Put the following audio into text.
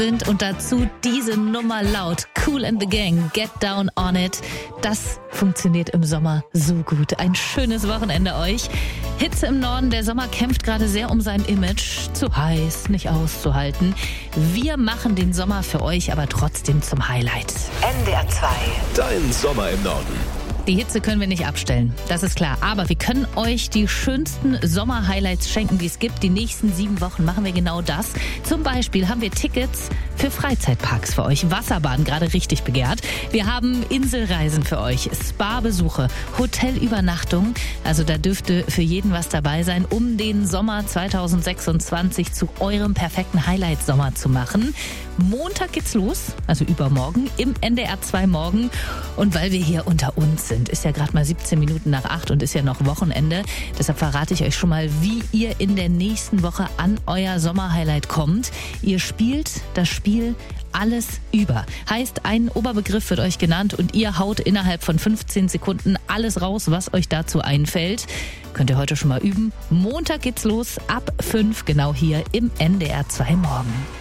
sind und dazu diese Nummer laut. Kool and the Gang, Get Down on It. Das funktioniert im Sommer so gut. Ein schönes Wochenende euch. Hitze im Norden, der Sommer kämpft gerade sehr um sein Image. Zu heiß, nicht auszuhalten. Wir machen den Sommer für euch aber trotzdem zum Highlight. NDR 2. Dein Sommer im Norden. Die Hitze können wir nicht abstellen, das ist klar. Aber wir können euch die schönsten Sommer-Highlights schenken, die es gibt. Die nächsten 7 Wochen machen wir genau das. Zum Beispiel haben wir Tickets für Freizeitparks für euch. Wasserbahn, gerade richtig begehrt. Wir haben Inselreisen für euch, Spa-Besuche, Hotelübernachtung. Also da dürfte für jeden was dabei sein, um den Sommer 2026 zu eurem perfekten Highlight-Sommer zu machen. Montag geht's los, also übermorgen, im NDR 2 Morgen. Und weil wir hier unter uns sind, ist ja gerade mal 17 Minuten nach 8 und ist ja noch Wochenende. Deshalb verrate ich euch schon mal, wie ihr in der nächsten Woche an euer Sommerhighlight kommt. Ihr spielt das Spiel Alles über. Heißt, ein Oberbegriff wird euch genannt und ihr haut innerhalb von 15 Sekunden alles raus, was euch dazu einfällt. Könnt ihr heute schon mal üben. Montag geht's los, ab 5, genau hier im NDR 2 Morgen.